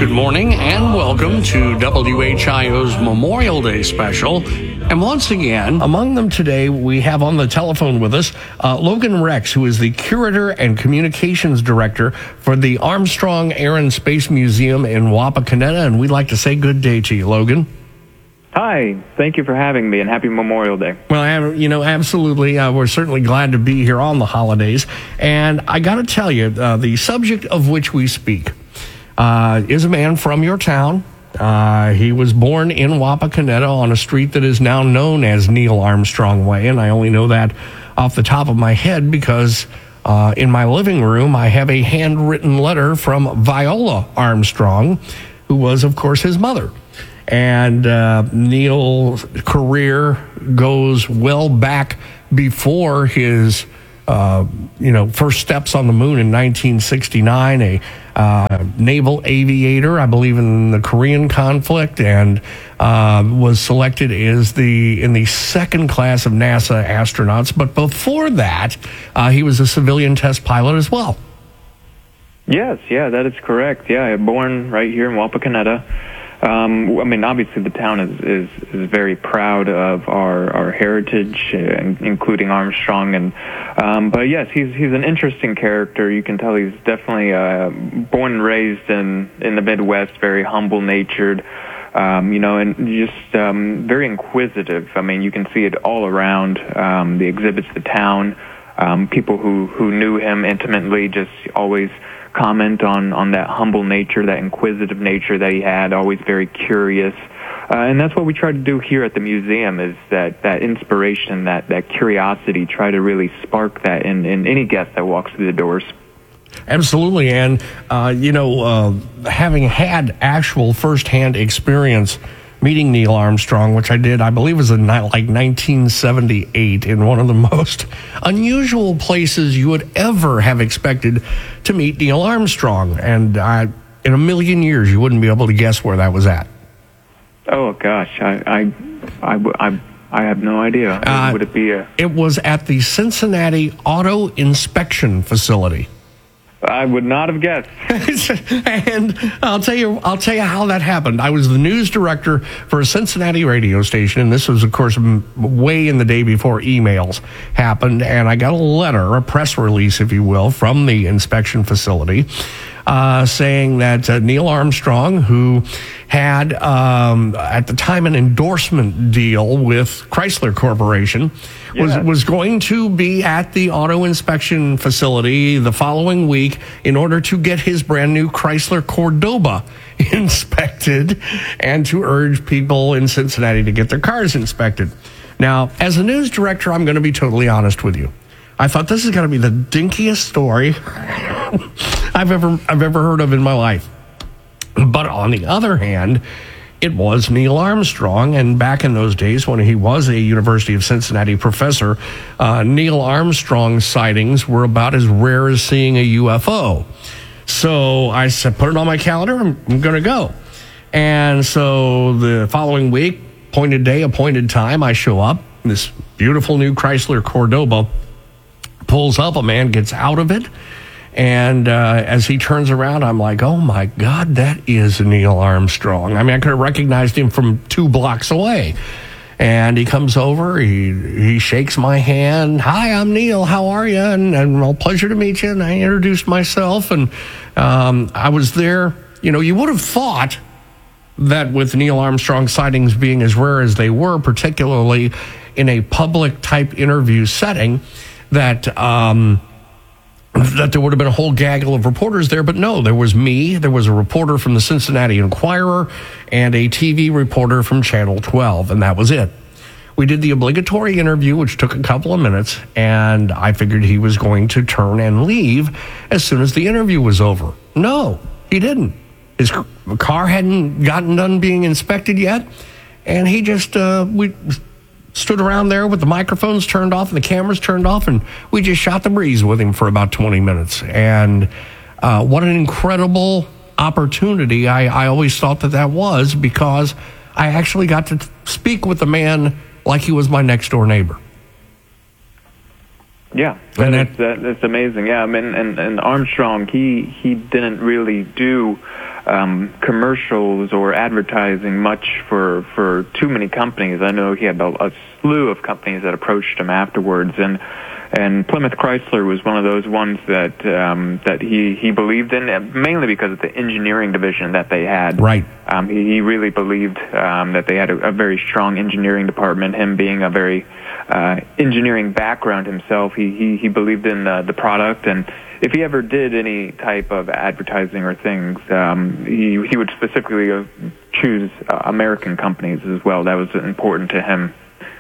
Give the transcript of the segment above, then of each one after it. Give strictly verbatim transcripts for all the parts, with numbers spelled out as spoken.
Good morning and welcome to W H I O's Memorial Day special. And once again, among them today, we have on the telephone with us uh, Logan Rex, who is the Curator and Communications Director for the Armstrong Air and Space Museum in Wapakoneta. And we'd like to say good day to you, Logan. Hi, thank you for having me, and happy Memorial Day. Well, you know, absolutely. Uh, we're certainly glad to be here on the holidays. And I got to tell you, uh, the subject of which we speak uh, is a man from your town. Uh, he was born in Wapakoneta on a street that is now known as Neil Armstrong Way, and I only know that off the top of my head because uh, in my living room I have a handwritten letter from Viola Armstrong, who was, of course, his mother. And uh, Neil's career goes well back before his, uh, you know, first steps on the moon in nineteen sixty-nine, a uh, naval aviator, I believe, in the Korean conflict, and uh, was selected as the in the second class of NASA astronauts. But before that, uh, he was a civilian test pilot as well. Yes, yeah, that is correct. Yeah, born right here in Wapakoneta. Um, I mean, obviously, the town is, is, is very proud of our, our heritage, uh, including Armstrong. And um, but yes, he's he's an interesting character. You can tell he's definitely uh, born and raised in, in the Midwest, very humble-natured, um, you know, and just um, very inquisitive. I mean, you can see it all around um, the exhibits, the town. Um, people who, who knew him intimately just always comment on, on that humble nature, that inquisitive nature that he had, always very curious. Uh, and that's what we try to do here at the museum, is that, that inspiration, that, that curiosity, try to really spark that in, in any guest that walks through the doors. Absolutely. And, uh, you know, uh, having had actual firsthand experience meeting Neil Armstrong, which I did, I believe was in like nineteen seventy-eight, in one of the most unusual places you would ever have expected to meet Neil Armstrong. And I, in a million years, you wouldn't be able to guess where that was at. Oh, gosh. I I, I, I, I have no idea. Uh, would it be a... It was at the Cincinnati Auto Inspection Facility. I would not have guessed. And I'll tell you, I'll tell you how that happened. I was the news director for a Cincinnati radio station, and this was, of course, way in the day before emails happened. And I got a letter, a press release, if you will, from the inspection facility, uh, saying that uh, Neil Armstrong, who had um, at the time an endorsement deal with Chrysler Corporation, was yes. was going to be at the auto inspection facility the following week in order to get his brand new Chrysler Cordoba inspected and to urge people in Cincinnati to get their cars inspected. Now, as a news director, I'm going to be totally honest with you. I thought this is going to be the dinkiest story I've ever I've ever heard of in my life. But on the other hand, it was Neil Armstrong, and back in those days when he was a University of Cincinnati professor, uh, Neil Armstrong sightings were about as rare as seeing a U F O. So I said, put it on my calendar, I'm, I'm going to go. And so the following week, appointed day, appointed time, I show up. This beautiful new Chrysler Cordoba pulls up, a man gets out of it. And uh, as he turns around, I'm like, oh, my God, that is Neil Armstrong. I mean, I could have recognized him from two blocks away. And he comes over, he he shakes my hand. Hi, I'm Neil. How are you? And, and well, pleasure to meet you. And I introduced myself. And um, I was there. You know, you would have thought that with Neil Armstrong sightings being as rare as they were, particularly in a public-type interview setting, that... Um, that there would have been a whole gaggle of reporters there, but no, there was me, there was a reporter from the Cincinnati Enquirer, and a T V reporter from Channel twelve, and that was it. We did the obligatory interview, which took a couple of minutes, and I figured he was going to turn and leave as soon as the interview was over. No, he didn't. His car hadn't gotten done being inspected yet, and he just, uh, we... stood around there with the microphones turned off and the cameras turned off, and we just shot the breeze with him for about twenty minutes. And uh, what an incredible opportunity. I, I always thought that that was, because I actually got to speak with the man like he was my next-door neighbor. Yeah, that is, that, that's amazing. Yeah, I mean, and, and Armstrong, he, he didn't really do um, commercials or advertising much for for too many companies. I know he had a, a slew of companies that approached him afterwards, and and Plymouth Chrysler was one of those ones that um, that he, he believed in, mainly because of the engineering division that they had. Right. Um, he, he really believed um, that they had a, a very strong engineering department. Him being a very uh, engineering background himself, he he, he believed in uh, the product, and if he ever did any type of advertising or things, um, he he would specifically uh, choose uh, American companies as well. That was important to him.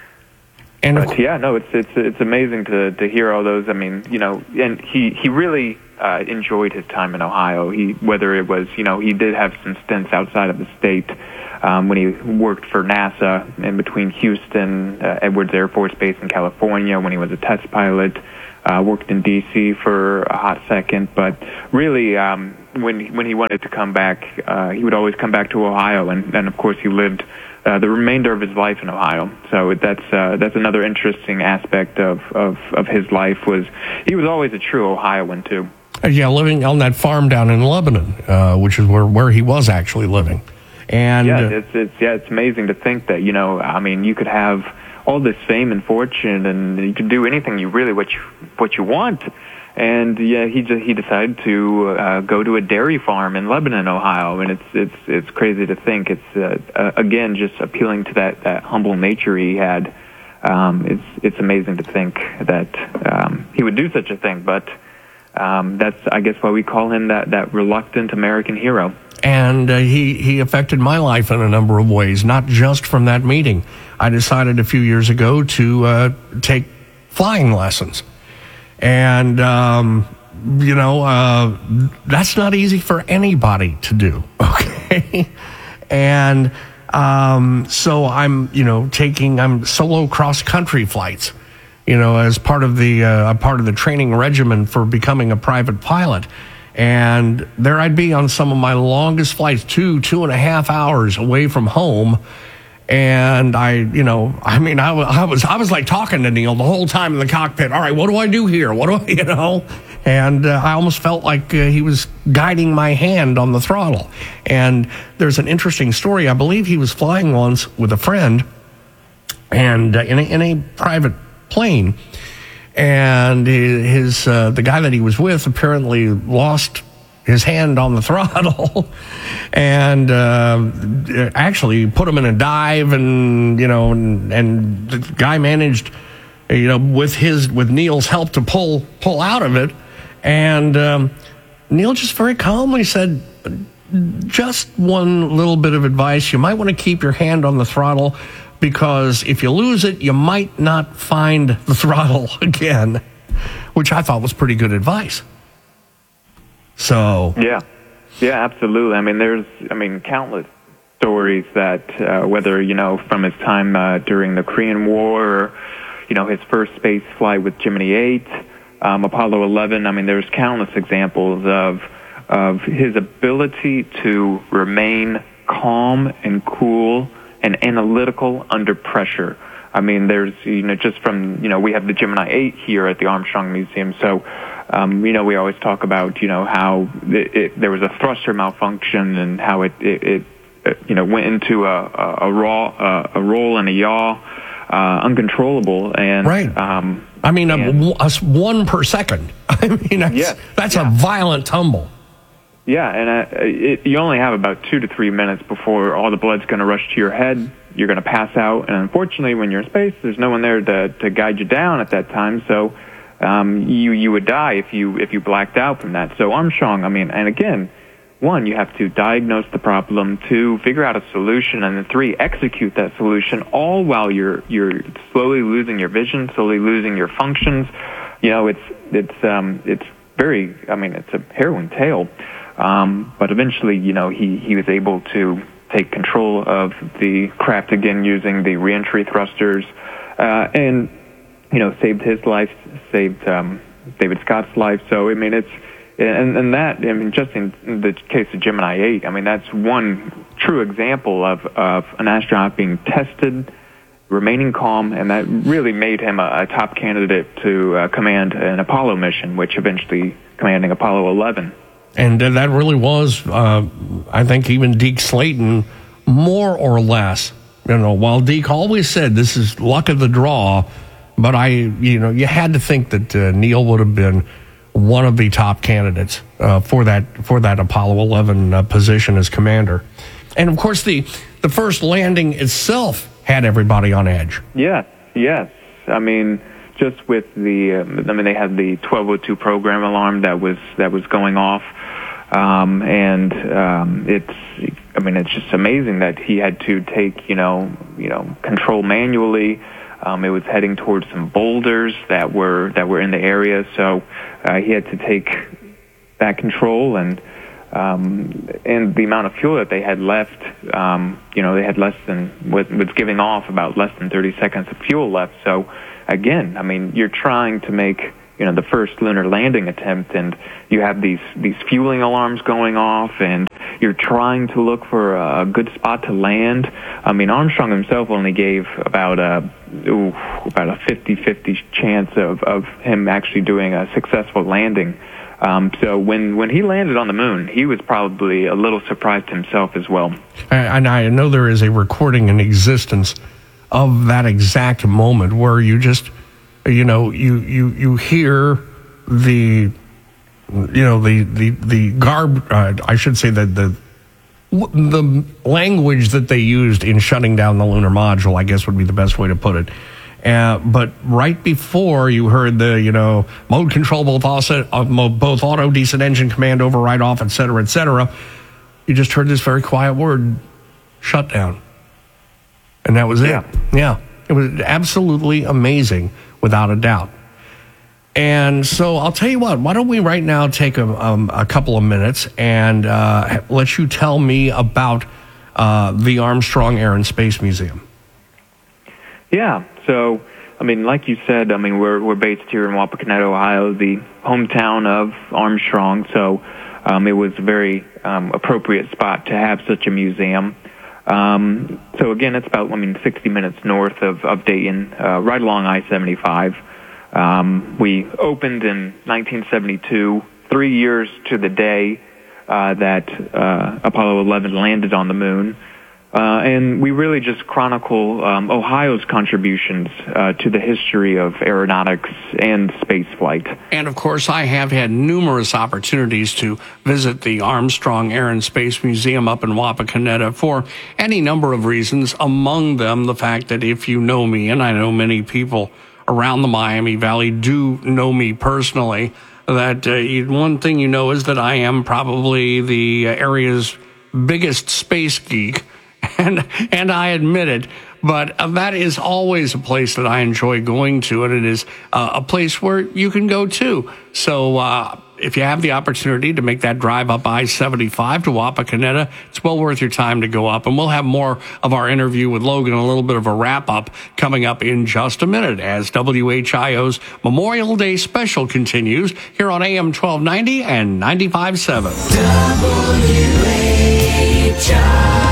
And but yeah, no, it's it's it's amazing to to hear all those. I mean, you know, and he he really uh, enjoyed his time in Ohio. He whether it was, you know, he did have some stints outside of the state um, when he worked for NASA in between Houston, uh, Edwards Air Force Base in California when he was a test pilot. Uh, worked in D C for a hot second, but really, um, when when he wanted to come back, uh, he would always come back to Ohio, and, and of course, he lived uh, the remainder of his life in Ohio. So that's uh, that's another interesting aspect of, of, of his life. Was he was always a true Ohioan too. Yeah, living on that farm down in Lebanon, uh, which is where, where he was actually living. And yeah, it's it's yeah, it's amazing to think that, you know, I mean, you could have all this fame and fortune, and you can do anything you really what you what you want. And yeah, he just he decided to uh, go to a dairy farm in Lebanon, Ohio, and it's it's it's crazy to think. It's uh, uh, again just appealing to that, that humble nature he had. Um, it's it's amazing to think that um, he would do such a thing, but um, that's I guess why we call him that that reluctant American hero. And uh, he, he affected my life in a number of ways, not just from that meeting. I decided a few years ago to uh, take flying lessons. And, um, you know, uh, that's not easy for anybody to do, okay? And um, so I'm, you know, taking, I'm solo cross-country flights, you know, as part of the, uh, a part of the training regimen for becoming a private pilot. And there I'd be on some of my longest flights, two, two and a half hours away from home. And I, you know, I mean, I, I was, I was like talking to Neil the whole time in the cockpit. All right, what do I do here? What do I, you know? And uh, I almost felt like uh, he was guiding my hand on the throttle. And there's an interesting story. I believe he was flying once with a friend, and uh, in a, in a private plane. And his uh, the guy that he was with apparently lost his hand on the throttle, and uh, actually put him in a dive, and you know, and, and the guy managed, you know, with his with Neil's help to pull pull out of it, and um, Neil just very calmly said, "Just one little bit of advice: you might want to keep your hand on the throttle." Because if you lose it, you might not find the throttle again, which I thought was pretty good advice. So yeah, yeah, absolutely. I mean, there's, I mean, countless stories that uh, whether, you know, from his time uh, during the Korean War, or, you know, his first space flight with Gemini eight, um, Apollo eleven. I mean, there's countless examples of of his ability to remain calm and cool and analytical under pressure. I mean, there's, you know, just from, you know, we have the Gemini eight here at the Armstrong Museum. So, um, you know, we always talk about, you know, how it, it, there was a thruster malfunction and how it, it, it you know, went into a, a, a raw, uh, a roll and a yaw, uh, uncontrollable. And, right. Um, I mean, and, a, a one per second. I mean, that's, yeah, that's yeah. a violent tumble. Yeah, and uh, it, you only have about two to three minutes before all the blood's going to rush to your head. You're going to pass out, and unfortunately, when you're in space, there's no one there to, to guide you down at that time. So um, you you would die if you if you blacked out from that. So Armstrong, I mean, and again, one, you have to diagnose the problem. Two, figure out a solution, and then three, execute that solution. All while you're you're slowly losing your vision, slowly losing your functions. You know, it's it's um, it's very. I mean, it's a harrowing tale. Um, but eventually, you know, he, he was able to take control of the craft again using the reentry thrusters, uh, and, you know, saved his life, saved um, David Scott's life. So, I mean, it's, and, and that, I mean, just in the case of Gemini eight, I mean, that's one true example of, of an astronaut being tested, remaining calm, and that really made him a, a top candidate to uh, command an Apollo mission, which eventually commanding Apollo eleven. And uh, that really was, uh, I think, even Deke Slayton, more or less. You know, while Deke always said this is luck of the draw, but I, you know, you had to think that uh, Neil would have been one of the top candidates uh, for that for that Apollo eleven uh, position as commander. And of course, the the first landing itself had everybody on edge. Yes, yes. I mean, just with the, uh, I mean, they had the twelve oh two program alarm that was that was going off, um, and um, it's, I mean, it's just amazing that he had to take, you know, you know, control manually. Um, it was heading towards some boulders that were that were in the area, so uh, he had to take that control, and um, and the amount of fuel that they had left, um, you know, they had less than was, was giving off about less than thirty seconds of fuel left. So again, I mean, you're trying to make, you know, the first lunar landing attempt, and you have these these fueling alarms going off, and you're trying to look for a good spot to land. I mean, Armstrong himself only gave about a ooh, about a fifty-fifty chance of, of him actually doing a successful landing. Um, so when, when he landed on the moon, he was probably a little surprised himself as well. And I know there is a recording in existence of that exact moment where you just, you know, you you, you hear the, you know, the the the garb. Uh, I should say that the the language that they used in shutting down the lunar module, I guess, would be the best way to put it. Uh, but right before you heard the, you know, mode control, both auto, uh, both auto decent engine command override off, et cetera, et cetera, you just heard this very quiet word, shutdown. And that was it. Yeah. Yeah. It was absolutely amazing, without a doubt. And so I'll tell you what, why don't we right now take a, um, a couple of minutes and uh, let you tell me about uh, the Armstrong Air and Space Museum. Yeah. So, I mean, like you said, I mean, we're we're based here in Wapakoneta, Ohio, the hometown of Armstrong. So, um, it was a very um, appropriate spot to have such a museum. Um, so again, it's about, I mean, sixty minutes north of, of Dayton, uh, right along I seventy-five. Um, we opened in nineteen seventy-two, three years to the day uh, that uh, Apollo eleven landed on the moon. Uh, and we really just chronicle um, Ohio's contributions uh, to the history of aeronautics and spaceflight. And, of course, I have had numerous opportunities to visit the Armstrong Air and Space Museum up in Wapakoneta for any number of reasons, among them the fact that if you know me, and I know many people around the Miami Valley do know me personally, that uh, one thing you know is that I am probably the area's biggest space geek. And and I admit it, but uh, that is always a place that I enjoy going to, and it is uh, a place where you can go too. So uh, if you have the opportunity to make that drive up I seventy-five to Wapakoneta, it's well worth your time to go up. And we'll have more of our interview with Logan, a little bit of a wrap-up coming up in just a minute as W H I O's Memorial Day special continues here on A M twelve ninety and ninety-five point seven. W H I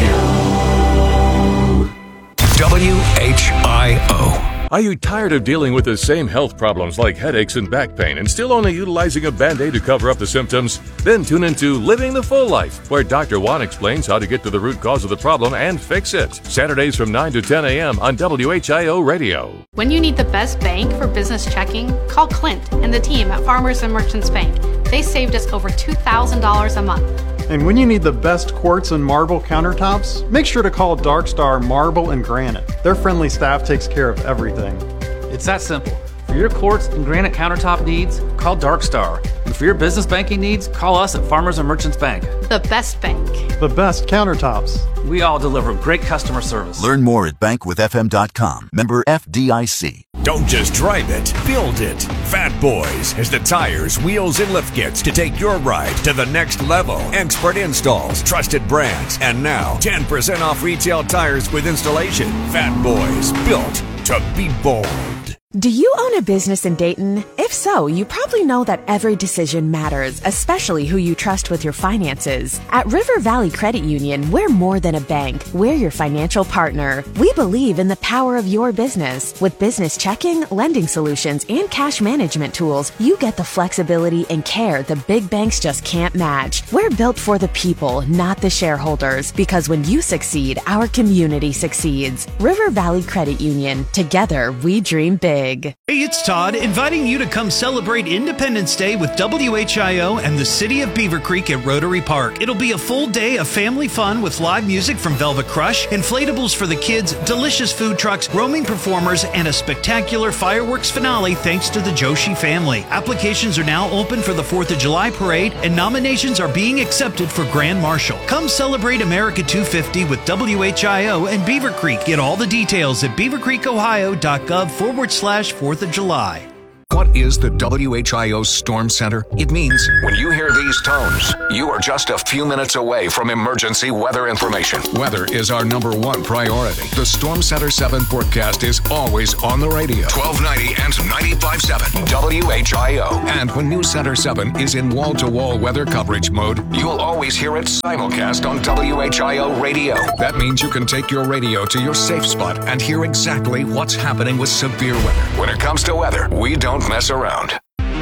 W H I O. Are you tired of dealing with the same health problems like headaches and back pain and still only utilizing a Band-Aid to cover up the symptoms? Then tune into Living the Full Life, where Doctor Juan explains how to get to the root cause of the problem and fix it. Saturdays from nine to ten a.m. on W H I O Radio. When you need the best bank for business checking, call Clint and the team at Farmers and Merchants Bank. They saved us over two thousand dollars a month. And when you need the best quartz and marble countertops, make sure to call Dark Star Marble and Granite. Their friendly staff takes care of everything. It's that simple. For your quartz and granite countertop needs, call Dark Star. And for your business banking needs, call us at Farmers and Merchants Bank. The best bank. The best countertops. We all deliver great customer service. Learn more at bank with f m dot com. Member F D I C. Don't just drive it, build it. Fat Boys has the tires, wheels, and lift kits to take your ride to the next level. Expert installs, trusted brands, and now ten percent off retail tires with installation. Fat Boys, built to be bold. Do you own a business in Dayton? If so, you probably know that every decision matters, especially who you trust with your finances. At River Valley Credit Union, we're more than a bank. We're your financial partner. We believe in the power of your business. With business checking, lending solutions, and cash management tools, you get the flexibility and care the big banks just can't match. We're built for the people, not the shareholders, because when you succeed, our community succeeds. River Valley Credit Union. Together, we dream big. Hey, it's Todd, inviting you to come celebrate Independence Day with W H I O and the City of Beaver Creek at Rotary Park. It'll be a full day of family fun with live music from Velvet Crush, inflatables for the kids, delicious food trucks, roaming performers, and a spectacular fireworks finale thanks to the Joshi family. Applications are now open for the fourth of July parade, and nominations are being accepted for Grand Marshal. Come celebrate America two fifty with W H I O and Beaver Creek. Get all the details at beavercreekohio.gov forward slash fourth of July. What is the W H I O Storm Center? It means when you hear these tones, you are just a few minutes away from emergency weather information. Weather is our number one priority. The Storm Center seven forecast is always on the radio. twelve ninety and ninety-five point seven W H I O. And when News Center seven is in wall-to-wall weather coverage mode, you'll always hear it simulcast on W H I O radio. That means you can take your radio to your safe spot and hear exactly what's happening with severe weather. When it comes to weather, we don't mess around.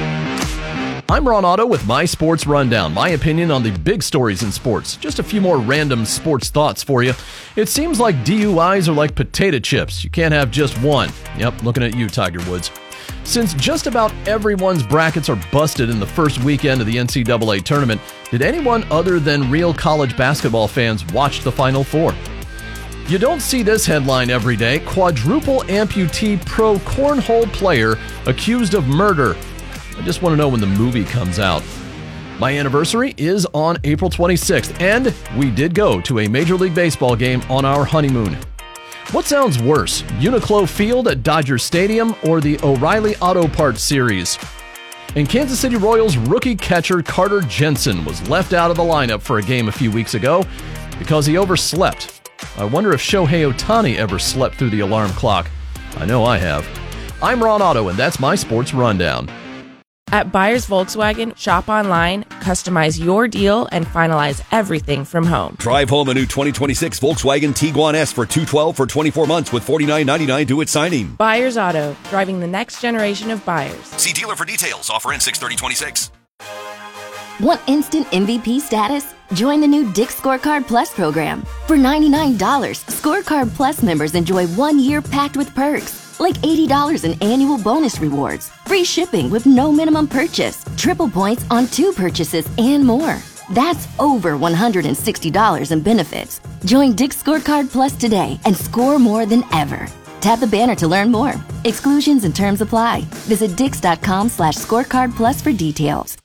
I'm Ron Otto with My Sports Rundown, my opinion on the big stories in sports. Just a few more random sports thoughts for you. It seems like D U Is are like potato chips. You can't have just one. Yep, looking at you, Tiger Woods. Since just about everyone's brackets are busted in the first weekend of the N C double A tournament, did anyone other than real college basketball fans watch the Final Four? You don't see this headline every day. Quadruple amputee pro cornhole player accused of murder. I just want to know when the movie comes out. My anniversary is on April twenty-sixth, and we did go to a Major League Baseball game on our honeymoon. What sounds worse, Uniqlo Field at Dodger Stadium or the O'Reilly Auto Parts Series? And Kansas City Royals rookie catcher Carter Jensen was left out of the lineup for a game a few weeks ago because he overslept. I wonder if Shohei Ohtani ever slept through the alarm clock. I know I have. I'm Ron Otto, and that's my Sports Rundown. At Buyers Volkswagen, shop online, customize your deal, and finalize everything from home. Drive home a new twenty twenty-six Volkswagen Tiguan S for two hundred twelve dollars for twenty-four months with forty-nine ninety-nine due at signing. Buyers Auto, driving the next generation of buyers. See dealer for details. Offer in six thirty twenty-six. Want instant M V P status? Join the new Dick's Scorecard Plus program. For ninety-nine dollars, Scorecard Plus members enjoy one year packed with perks, like eighty dollars in annual bonus rewards, free shipping with no minimum purchase, triple points on two purchases, and more. That's over one hundred sixty dollars in benefits. Join Dick's Scorecard Plus today and score more than ever. Tap the banner to learn more. Exclusions and terms apply. Visit dix.com slash scorecard plus for details.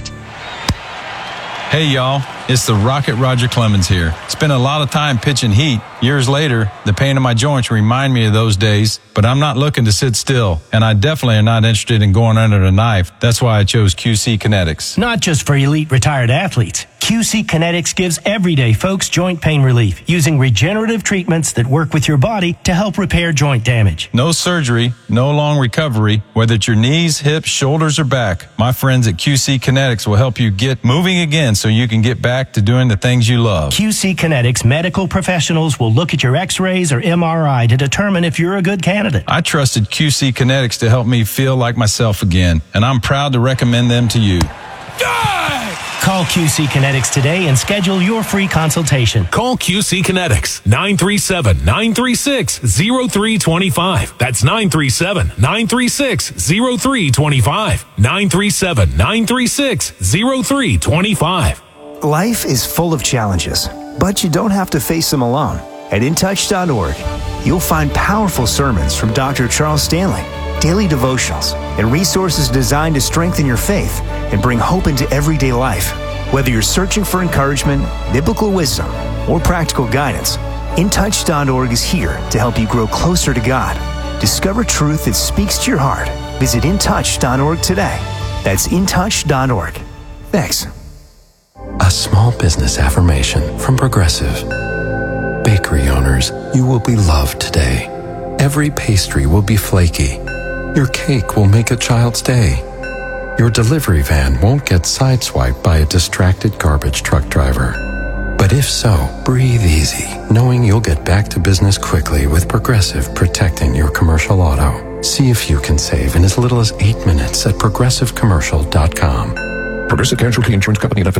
Hey y'all, it's the Rocket Roger Clemens here. Spent a lot of time pitching heat. Years later, the pain in my joints remind me of those days, but I'm not looking to sit still, and I definitely am not interested in going under the knife. That's why I chose Q C Kinetics. Not just for elite retired athletes. Q C Kinetics gives everyday folks joint pain relief using regenerative treatments that work with your body to help repair joint damage. No surgery, no long recovery, whether it's your knees, hips, shoulders, or back. My friends at Q C Kinetics will help you get moving again so you can get back to doing the things you love. Q C Kinetics medical professionals will look at your x-rays or M R I to determine if you're a good candidate. I trusted Q C Kinetics to help me feel like myself again, and I'm proud to recommend them to you. Call Q C Kinetics today and schedule your free consultation. Call Q C Kinetics, nine three seven, nine three six, zero three two five. That's nine three seven, nine three six, zero three two five. nine three seven, nine three six, zero three two five. Life is full of challenges, but you don't have to face them alone. At in touch dot org, you'll find powerful sermons from Doctor Charles Stanley, daily devotionals, and resources designed to strengthen your faith and bring hope into everyday life. Whether you're searching for encouragement, biblical wisdom, or practical guidance, in touch dot org is here to help you grow closer to God. Discover truth that speaks to your heart. Visit in touch dot org today. That's in touch dot org. Thanks. A small business affirmation from Progressive. Bakery owners, you will be loved today. Every pastry will be flaky. Your cake will make a child's day. Your delivery van won't get sideswiped by a distracted garbage truck driver. But if so, breathe easy, knowing you'll get back to business quickly with Progressive protecting your commercial auto. See if you can save in as little as eight minutes at progressive commercial dot com. Progressive Casualty Insurance Company and